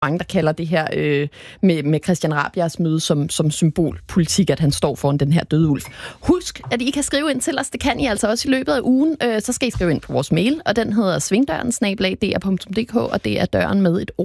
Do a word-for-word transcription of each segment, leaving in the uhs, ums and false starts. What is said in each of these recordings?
mange, der kalder det her øh, med, med Christian Rabias møde som, som symbolpolitik, at han står foran den her døde ulv. Husk, at I kan skrive ind til os. Det kan I altså også i løbet af ugen. Øh, så skal I skrive ind på vores mail, og den hedder svingdøren snabel-a d r punktum d k, og det er døren med et O.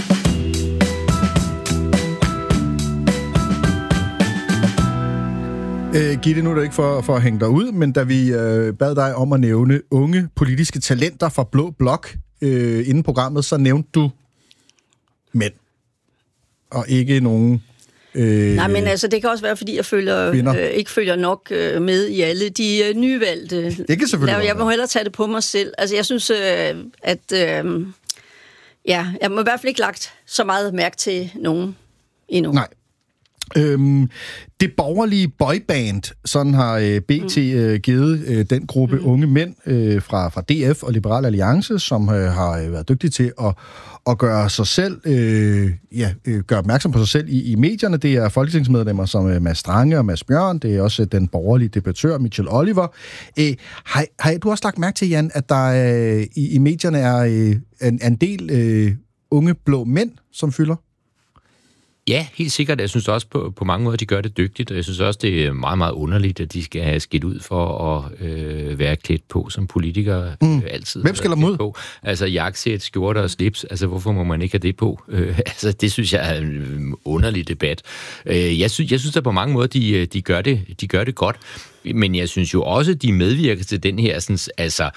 Øh, Gitte, nu er det ikke for, for at hænge dig ud, men da vi øh, bad dig om at nævne unge politiske talenter fra Blå Blok øh, inden programmet, så nævnte du mænd, og ikke nogen øh, Nej, men altså, det kan også være, fordi jeg følger, øh, ikke følger nok øh, med i alle de øh, nyvalgte. Det kan selvfølgelig jeg, jeg må hellere tage det på mig selv. Altså, jeg synes, øh, at øh, ja, jeg må i hvert fald ikke lagt så meget mærke til nogen endnu. Nej. Øhm, det borgerlige boyband, sådan har øh, B T øh, givet øh, den gruppe mm. unge mænd øh, fra, fra D F og Liberal Alliance, som øh, har øh, været dygtige til at, at gøre sig selv, øh, ja, øh, gøre opmærksom på sig selv i, i medierne. Det er folketingsmedlemmer som øh, Mads Strange og Mads Bjørn. Det er også øh, den borgerlige debattør Michelle Oliver. Øh, har, har du også lagt mærke til, Jan, at der øh, i, i medierne er øh, en, en del øh, unge blå mænd, som fylder? Ja, helt sikkert. Jeg synes også på, på mange måder, de gør det dygtigt, og jeg synes også, det er meget, meget underligt, at de skal have skidt ud for at øh, være klædt på som politikere mm. øh, altid. Hvem skal der mod? På. Altså jakkesæt, skjorter og slips, altså hvorfor må man ikke have det på? Øh, altså det synes jeg er en underlig debat. Øh, jeg, synes, jeg synes, at på mange måder, de, de, gør det, de gør det godt, men jeg synes jo også, de medvirker til den her, sådan, altså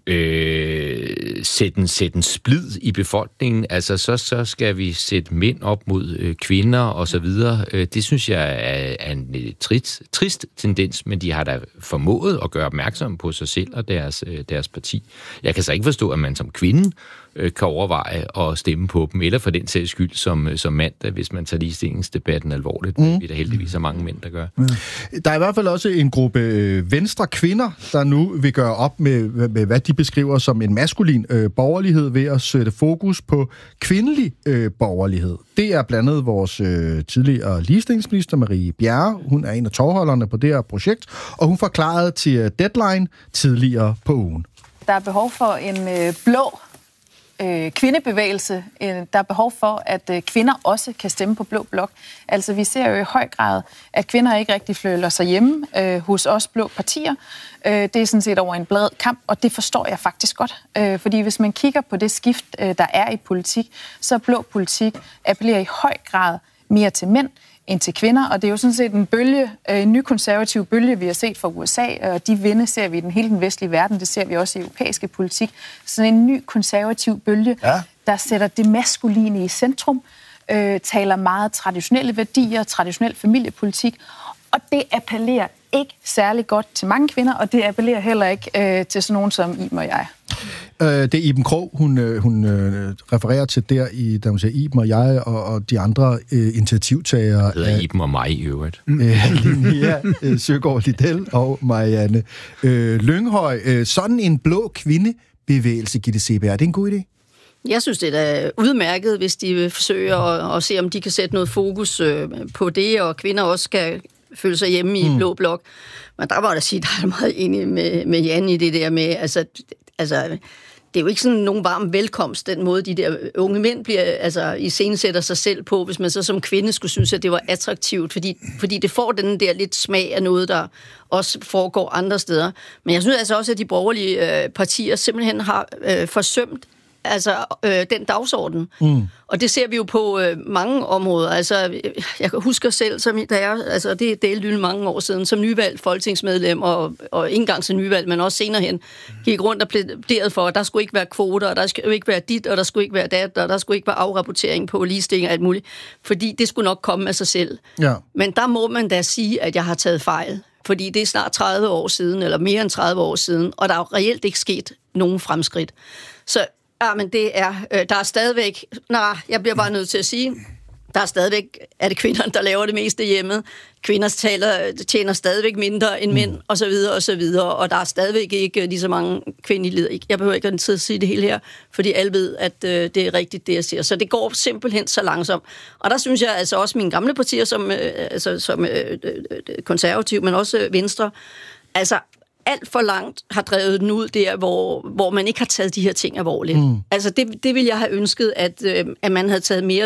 Øh, sætte, en, sætte en splid i befolkningen, altså så, så skal vi sætte mænd op mod øh, kvinder og så videre. Øh, det synes jeg er, er en trist, trist tendens, men de har da formået at gøre opmærksom på sig selv og deres, øh, deres parti. Jeg kan så ikke forstå, at man som kvinde øh, kan overveje at stemme på dem, eller for den sags skyld som, som mand, hvis man tager ligestillingsdebatten alvorligt. Mm. Vi er der heldigvis er mange mænd, der gør. Mm. Der er i hvert fald også en gruppe øh, venstre kvinder, der nu vil gøre op med, med hvad de beskriver som en maskulin øh, borgerlighed ved at sætte fokus på kvindelig øh, borgerlighed. Det er blandt andet vores øh, tidligere ligestillingsminister Marie Bjerre. Hun er en af tovholderne på det her projekt, og hun forklarede til Deadline tidligere på ugen. Der er behov for en øh, blå øh, kvindebevægelse. Øh, der er behov for, at øh, kvinder også kan stemme på Blå Blok. Altså, vi ser jo i høj grad, at kvinder ikke rigtig føler sig hjemme øh, hos os blå partier. Øh, det er sådan set over en bred kamp, og det forstår jeg faktisk godt. Øh, fordi hvis man kigger på det skift, øh, der er i politik, så blå politik appellerer i høj grad mere til mænd end til kvinder, og det er jo sådan set en bølge, en ny konservativ bølge, vi har set fra U S A, og de vinde ser vi i den hele den vestlige verden, det ser vi også i europæiske politik. Sådan en ny konservativ bølge, ja. Der sætter det maskuline i centrum, øh, taler meget traditionelle værdier, traditionel familiepolitik, og det appellerer ikke særlig godt til mange kvinder, og det appellerer heller ikke øh, til sådan nogen som Iben og jeg. Øh, det er Iben Krog, hun, øh, hun øh, refererer til der i, der man siger, Iben og jeg og, og de andre øh, initiativtagere. Det hedder af, Iben og mig i øvrigt. Øh, Linnea øh, Søgaard Lidell og Marianne øh, Lynghøj. Øh, sådan en blå kvindebevægelse, Gitte Seeberg, er det en god idé? Jeg synes, det er udmærket, hvis de vil forsøge at, at se, om de kan sætte noget fokus øh, på det, og kvinder også skal føle sig hjemme i mm. Blå Blok. Men der må jeg da sige, der er meget enig med, med Jan i det der med, altså, altså, det er jo ikke sådan nogen varm velkomst, den måde, de der unge mænd bliver, altså, iscenesætter sig selv på, hvis man så som kvinde skulle synes, at det var attraktivt, fordi, fordi det får den der lidt smag af noget, der også foregår andre steder. Men jeg synes altså også, at de borgerlige øh, partier simpelthen har øh, forsømt altså øh, den dagsorden. Mm. Og det ser vi jo på øh, mange områder. Altså, jeg husker selv, som, da jeg, altså, det er deldylle mange år siden, som nyvalgt folketingsmedlem, og, og ikke engang som nyvalgt, men også senere hen, gik rundt og plæderede for, at der skulle ikke være kvoter, og der skulle ikke være dit, og der skulle ikke være dat, og der skulle ikke være afrapportering på ligestilling og alt muligt. Fordi det skulle nok komme af sig selv. Ja. Men der må man da sige, at jeg har taget fejl. Fordi det er snart tredive år siden, eller mere end tredive år siden, og der er jo reelt ikke sket nogen fremskridt. Så ja, men det er, øh, der er stadigvæk, nej, jeg bliver bare nødt til at sige, der er stadigvæk, er det kvinderne, der laver det meste hjemme. Kvinder taler, tjener stadigvæk mindre end mænd, mm. og så videre, og så videre, og der er stadigvæk ikke lige så mange kvindelige ledere. Jeg behøver ikke at sige det hele her, fordi alle ved, at øh, det er rigtigt, det jeg siger. Så det går simpelthen så langsomt. Og der synes jeg altså også mine gamle partier, som, øh, altså, som øh, konservativ, men også Venstre, altså alt for langt har drevet den ud der, hvor, hvor man ikke har taget de her ting alvorligt. Mm. Altså det, det ville jeg have ønsket, at, øh, at man havde taget mere